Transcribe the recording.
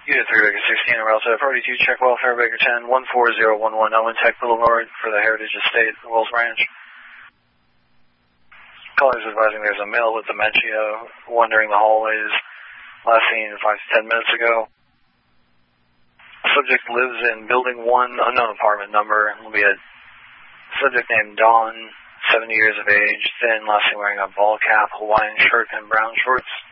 Unit 3, Baker 16, Rail Set, Priority 2, check welfare, Baker 10, 14011, Owen Tech Boulevard for the Heritage Estate, Wells Ranch. Callers advising there's a male with dementia wandering the hallways, last seen 5 to 10 minutes ago. Subject lives in Building 1, unknown apartment number. Will be a subject named Dawn, 70 years of age, thin, last seen wearing a ball cap, Hawaiian shirt, and brown shorts.